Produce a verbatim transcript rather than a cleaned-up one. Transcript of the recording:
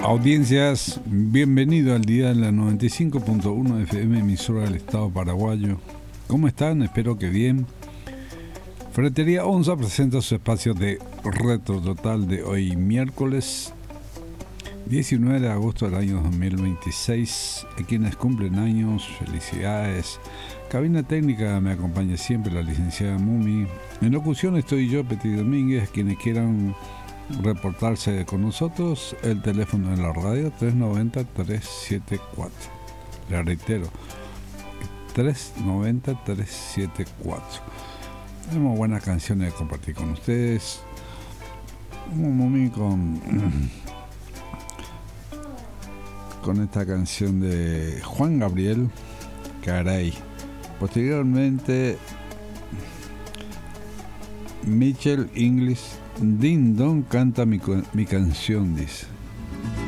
Audiencias, bienvenido al día de la noventa y cinco punto uno F M, emisora del Estado paraguayo. ¿Cómo están? Espero que bien. Ferretería Onza presenta su espacio de Retro Total de hoy, miércoles diecinueve de agosto del año dos mil veintiséis. A quienes cumplen años, felicidades. Cabina técnica me acompaña siempre la licenciada Mumi. En locución estoy yo, Petit Domínguez. Quienes quieran reportarse con nosotros, el teléfono de la radio tres noventa, trescientos setenta y cuatro. Le reitero, trescientos noventa, trescientos setenta y cuatro. Tenemos buenas canciones de compartir con ustedes. Un momento con, con esta canción de Juan Gabriel, Caray. Posteriormente, Mitchell English, Ding Dong canta mi, mi canción, dice.